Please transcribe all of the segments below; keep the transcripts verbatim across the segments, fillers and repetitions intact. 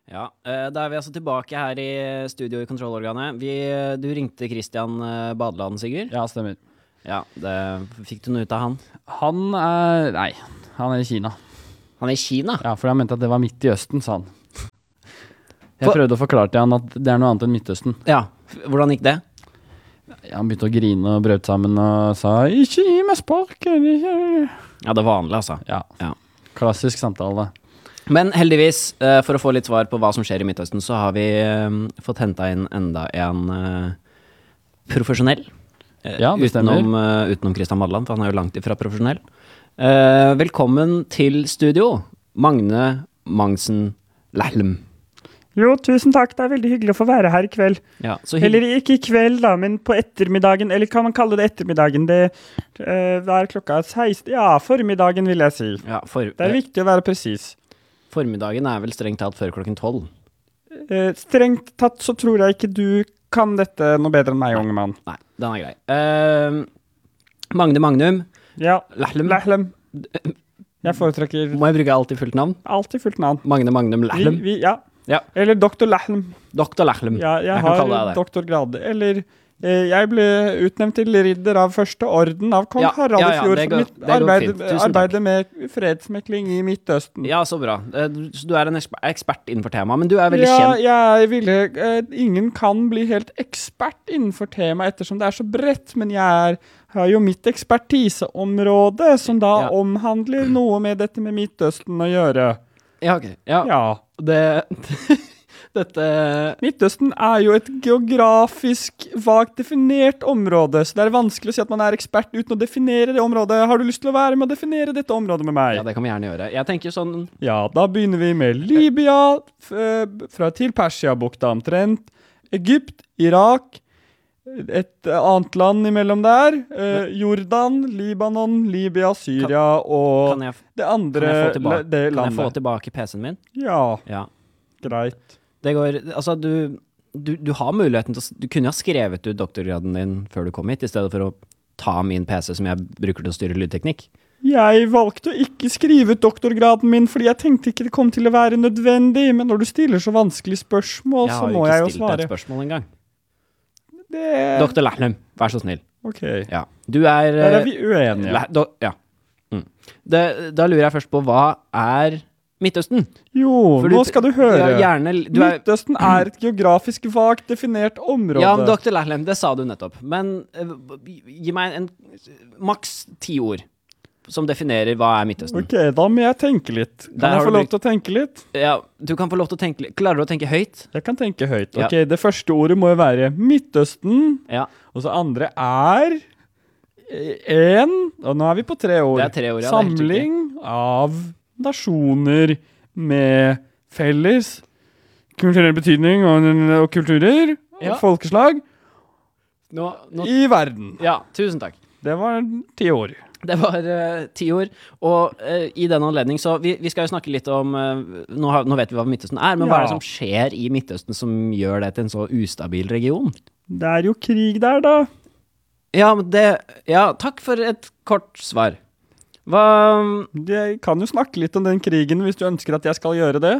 Ja, eh, da er vi altså tilbake her i studio i kontrollorganet. Vi, du ringte Christian eh, Badeland, Sigurd. Ja, stemmer. Ja, det fikk du noe ut av han. Han er, nei, han er i Kina. Han er i Kina? Ja, for han mente at det var midt i Østen, sa han. Jeg For- prøvde å forklare til han at det er noe annet enn Midtøsten. Ja, f- hvordan gikk det? Ja, han begynte å grine og brøt sammen og sa, ikke gi meg sparken, ikke. Ja, det vanlige altså. Ja, Ja. klassisk samtale. Men heldigvis, eh, for å få litt svar på hva som skjer i Midtøsten, så har vi eh, fått hentet inn enda en eh, profesjonell. Eh, Ja, det stemmer. utenom, eh, utenom Christian Badeland, for han er jo langt ifra profesjonell. Eh, velkommen til studio, Magne Mangsen Lahlum. Jo, tusen takk. Det er veldig hyggelig å få være her i kveld. Ja, så hygg- Eller ikke i kveld, da, men på ettermiddagen. Eller kan man kalle det ettermiddagen? Det uh, er klokka seksten. Ja, formiddagen, vil jeg si. ja, for, Det er eh, viktig å være presis. formiddagen er vel strengt talt før klokken tolv. Uh, strengt tatt så tror jeg ikke du kan dette noe bedre enn meg, unge mann. Nei, den er grei. Eh, Magne Magnum Ja, Lahlum. Lahlum. Jeg foretrekker Må jeg bruke alltid fullt navn? alltid fullt navn. Magne Magnum Vi, Lahlum. vi, ja. Ja. Eller doktor Lahlum. Doktor Lahlum. Ja, jeg, Jeg kan kalle har deg det. doktorgrad. Eller eh, jeg ble utnevnt til ridder av første orden av kong Ja, Harald ja, i ja, fjor det for går- mitt det går arbeid, fint. Tusen takk. arbeidet med fredsmekling i Midtøsten. Ja, så bra. Eh, du- Så du er en eksper- ekspert innenfor temaet, men du er veldig Ja, kjent. jeg ville eh, Ingen kan bli helt ekspert innenfor temaet ettersom det er så bredt, men jeg er, har jo mitt ekspertiseområde, som da Ja. omhandler noe med dette med Midtøsten å gjøre. Ja, ok. Ja, Ja. det Dette Midtøsten er jo et geografisk vagt definert område, så det er vanskelig å si at man er ekspert uten å definere det området. Har du lyst til å være med å definere dette området med meg? Ja, det kan vi gjerne gjøre. Jeg tenker sånn Ja, da begynner vi med Libya, f eh, fra til Persiabukta omtrent, Egypt, Irak, et annet land imellom der, eh, Jordan, Libanon, Libya, Syria og Kan jeg, det kan andre jeg, få, tilbake, la- det kan jeg få landet. tilbake P C-en min? Ja, Ja. greit. Det går Altså, du, du, du har muligheten til å s- Du kunne ha skrevet ut doktorgraden din før du kom hit, i stedet for å ta min P C som jeg bruker til å styre lydteknikk. Jeg valgte å ikke skrive ut doktorgraden min, fordi jeg tenkte ikke det kom til å være nødvendig, men når du stiller så vanskelige spørsmål, Jeg så har jo må jeg ikke jo stilt deg et svare. spørsmål engang. Det... Doktor Lahlum, vær så snill. Ok, Ja. Du er der eh, er vi uenige. La, do, ja. Mm. Det, da lurer jeg først på, hva er Midtøsten? Jo, For nå skal du høre. Ja, gjerne, du er, Midtøsten er et geografisk vagt definert område. ja, men doktor Lahlum, det sa du nettopp. Men eh, gi meg en maks ti ord som definerer hva er Midtøsten. Ok, da må jeg tenke litt. Der Kan har jeg du få lov brukt- til å tenke litt? Ja, du kan få lov til å tenke litt. Klarer du å tenke høyt? Jeg kan tenke høyt. Ja. Ok, det første ordet må jo være Midtøsten, Ja, og så andre er en, og nå er vi på tre ord. Det er tre ord, ja, det er helt Samling av nasjoner med felles kulturell betydning og, og kulturer Ja. og folkeslag nå, nå, i verden. ja, tusen takk. Det var ti ord. Det var eh, ti ord, og eh, i den anledning så, vi, vi skal jo snakke litt om, eh, nå, har, nå vet vi hva Midtøsten er, men hva er det Ja. som skjer i Midtøsten som gjør det til en så ustabil region? Det er jo krig der, da. Ja, men det, ja, takk for et kort svar. Hva, Jeg kan jo snakke litt om den krigen hvis du ønsker at jeg skal gjøre det.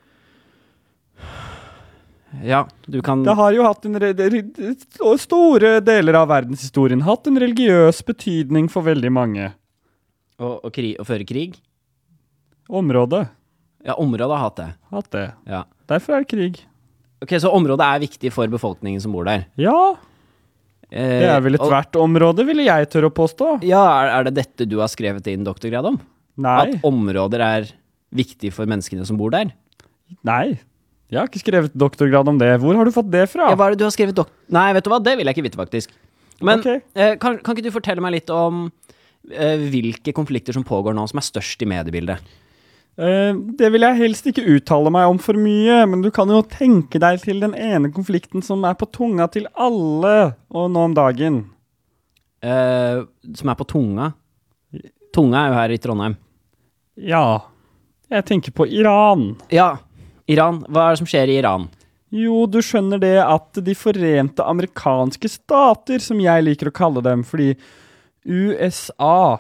ja, du kan, Det har jo hatt en re re store deler av verdenshistorien hatt en religiøs betydning for veldig mange. og, og, krig, og føre krig? Området Ja, området har hatt det. hatt det. Ja. Derfor er det krig. Ok, så området er viktig for befolkningen som bor der. Ja, Eh, det er vel og- ethvert område, ville jeg tørre å påstå. Ja, er, er det dette du har skrevet din doktorgrad om? Nei, At områder er viktig for menneskene som bor der? nei. Jeg har ikke skrevet doktorgrad om det. Hvor har du fått det fra? Ja, hva er det du har skrevet dok... Nei, vet du hva? Det vil jeg ikke vite, faktisk. Men Ok. eh, kan, kan ikke du fortelle meg litt om eh, hvilke konflikter som pågår nå, som er størst i mediebildet? Eh, det vil jeg helst ikke uttale meg om for mye, men du kan jo tenke deg til den ene konflikten som er på tunga til alle og nå om dagen. Eh, som er på tunga? Tunga er jo her i Trondheim. Ja, jeg tenker på Iran. Ja, Iran. Hva er det som skjer i Iran? Jo, du skjønner det at de forente amerikanske stater, som jeg liker å kalle dem, fordi U S A,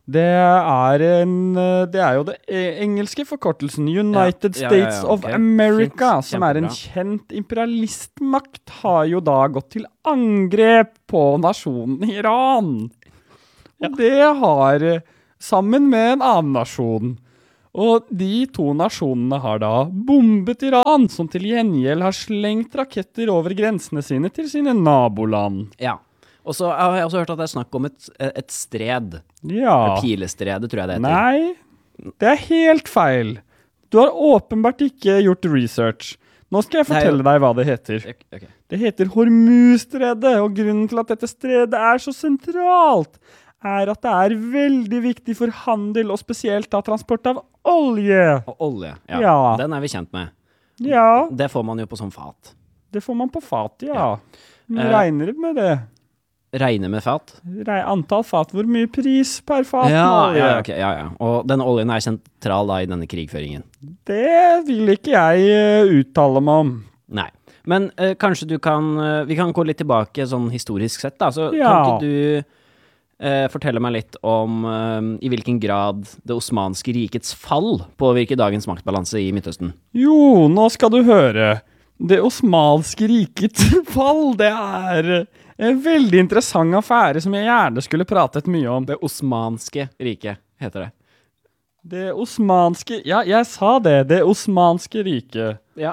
Det er, en, eh, det er jo det e- engelske forkortelsen United Ja, ja, ja, States ja, of ok. America, Fint, som er en kjempebra. kjent imperialistmakt, har jo da gått til angrep på nasjonen Iran. Og det har, eh, sammen med en annen nasjon. Og de to nasjonene har da bombet Iran, som til gjengjeld har slengt raketter over grensene sine til sine naboland. Ja. Og så har jeg også hørt at det er snakk om et, et stred. Ja. Pilestredet, tror jeg det heter. Nei, det er helt feil. Du har åpenbart ikke gjort research. Nå skal jeg Nei, fortelle deg hva det heter. Ok, ok. Det heter Hormuzstredet, og grunnen til at dette stredet er så sentralt, er at det er veldig viktig for handel, og spesielt da transport av olje. Og olje, ja. Ja. Den er vi kjent med. Ja, Det får man jo på sånn fat. det får man på fat, ja. Vi Eh, regner med det. Regne med fat. Re- Antall fat, hvor mye pris per fat med Ja, olje? ja, ok, ja, ja. Og denne oljen er sentral da i denne krigføringen. Det vil ikke jeg eh, uttale meg om. Nei. Men eh, kanskje du kan eh, Vi kan gå litt tilbake sånn historisk sett, da. Så Ja. kan ikke du eh, fortelle meg litt om eh, i hvilken grad det osmanske rikets fall påvirker dagens maktbalanse i Midtøsten? Jo, nå skal du høre. Det osmanske rikets fall, det er en veldig interessant affære som jeg gjerne skulle pratet mye om. Det osmanske riket, heter det. Det osmanske... Ja, jeg sa det. Det osmanske riket. Ja.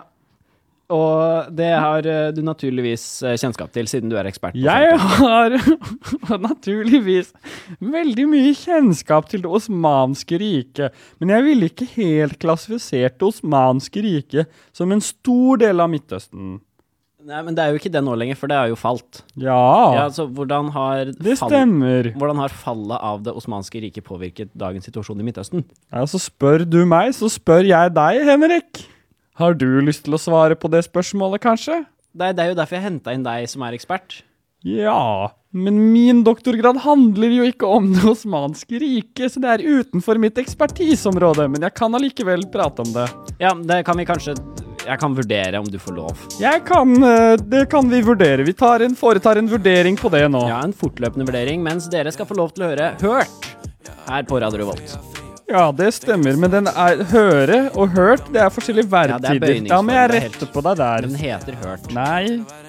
Og det har eh, du naturligvis eh, kjennskap til, siden du er ekspert på Jeg sånt. har naturligvis veldig mye kjennskap til det osmanske riket, men jeg ville ikke helt klassifisert det osmanske riket som en stor del av Midtøsten. Nei, men det er jo ikke det nå lenger, for det har jo falt. Ja, Ja, så hvordan har, det fall, stemmer. hvordan har fallet av det osmanske riket påvirket dagens situasjon i Midtøsten? Ja, så spør du meg, så spør jeg deg, Henrik. Har du lyst til å svare på det spørsmålet, kanskje? Det er, det er jo derfor jeg hentet inn deg som er ekspert. Ja, men min doktorgrad handler jo ikke om det osmanske riket, så det er utenfor mitt ekspertisområde, men jeg kan allikevel prate om det. Ja, det kan vi kanskje, jeg kan vurdere om du får lov. Jeg kan, eh, det kan vi vurdere. Vi tar en, foretar en vurdering på det nå. Ja, en fortløpende vurdering, mens dere skal få lov til å høre Hørt her på Radio Revolt. Ja, det stemmer, men den er høre og hørt, det er forskjellige Ja, det er verdtider. bøyningsform, Da må jeg det er helt- rette på deg der. Den heter Hørt. Nei,